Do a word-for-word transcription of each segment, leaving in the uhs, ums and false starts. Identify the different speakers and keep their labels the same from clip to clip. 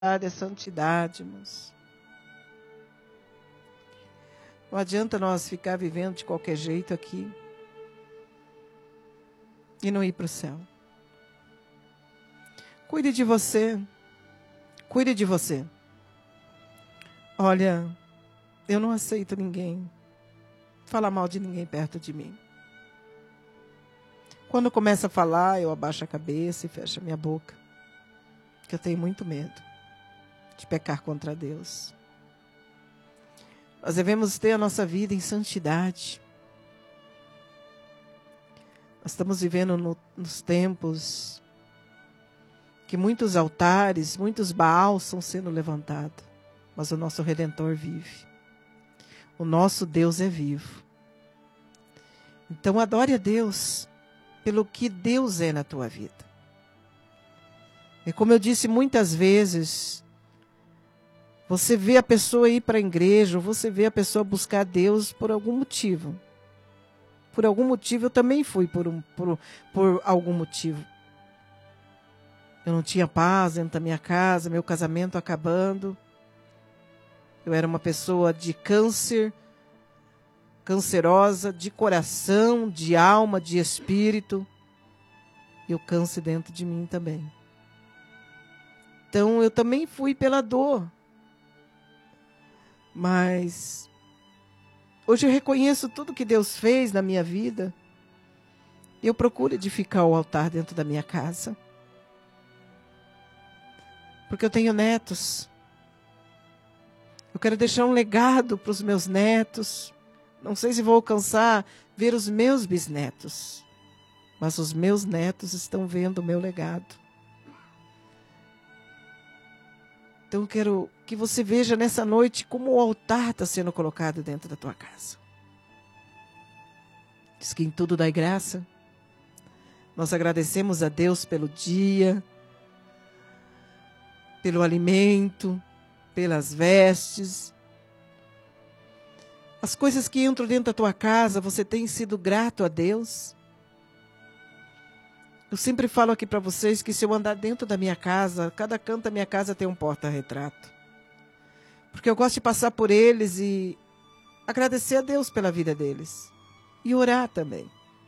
Speaker 1: é santidade, irmãos. Não adianta nós ficar vivendo de qualquer jeito aqui e não ir para o céu. Cuide de você. Cuide de você. Olha, eu não aceito ninguém falar mal de ninguém perto de mim. Quando começa a falar, eu abaixo a cabeça e fecho a minha boca. Porque eu tenho muito medo de pecar contra Deus. Nós devemos ter a nossa vida em santidade. Nós estamos vivendo no, nos tempos que muitos altares, muitos Baals estão sendo levantados. Mas o nosso Redentor vive. O nosso Deus é vivo. Então adore a Deus pelo que Deus é na tua vida. E como eu disse muitas vezes, você vê a pessoa ir para a igreja, ou você vê a pessoa buscar Deus por algum motivo. Por algum motivo, eu também fui por, um, por, por algum motivo. Eu não tinha paz dentro da minha casa, meu casamento acabando. Eu era uma pessoa de câncer, cancerosa, de coração, de alma, de espírito. E o câncer dentro de mim também. Então, eu também fui pela dor. Mas hoje eu reconheço tudo que Deus fez na minha vida. Eu procuro edificar o altar dentro da minha casa. Porque eu tenho netos. Eu quero deixar um legado para os meus netos. Não sei se vou alcançar ver os meus bisnetos. Mas os meus netos estão vendo o meu legado. Então eu quero que você veja nessa noite como o altar está sendo colocado dentro da tua casa. Diz que em tudo dai graça. Nós agradecemos a Deus pelo dia, pelo alimento, pelas vestes. As coisas que entram dentro da tua casa, você tem sido grato a Deus? Eu sempre falo aqui para vocês que se eu andar dentro da minha casa, cada canto da minha casa tem um porta-retrato. Porque eu gosto de passar por eles e agradecer a Deus pela vida deles. E orar também.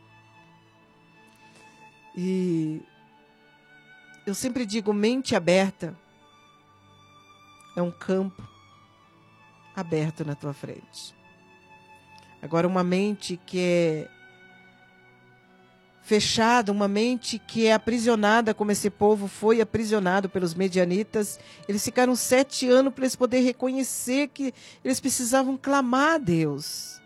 Speaker 1: E eu sempre digo, mente aberta é um campo aberto na tua frente. Agora, uma mente que é fechada, uma mente que é aprisionada, como esse povo foi aprisionado pelos medianitas. Eles ficaram sete anos para eles poderem reconhecer que eles precisavam clamar a Deus.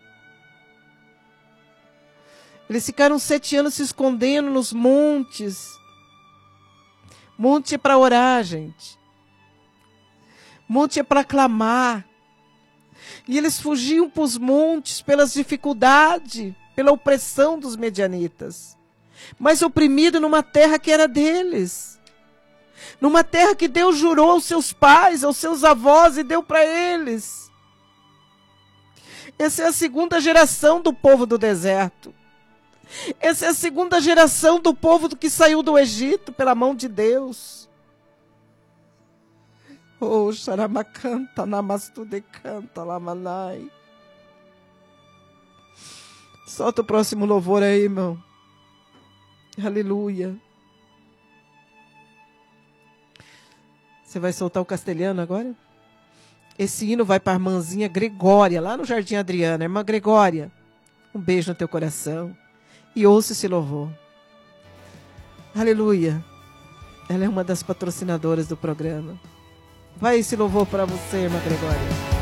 Speaker 1: Eles ficaram sete anos se escondendo nos montes. Monte é para orar, gente. Monte é para clamar. E eles fugiam para os montes pelas dificuldades, pela opressão dos medianitas. Mas oprimido numa terra que era deles. Numa terra que Deus jurou aos seus pais, aos seus avós e deu para eles. Essa é a segunda geração do povo do deserto. Essa é a segunda geração do povo que saiu do Egito pela mão de Deus. Oh, xaramacanta, namastude canta, lamanai. Solta o próximo louvor aí, irmão. Aleluia. Você vai soltar o castelhano agora? Esse hino vai para a irmãzinha Gregória, lá no Jardim Adriana. Irmã Gregória, um beijo no teu coração. E ouça esse louvor. Aleluia. Ela é uma das patrocinadoras do programa. Vai esse louvor para você, irmã Gregória.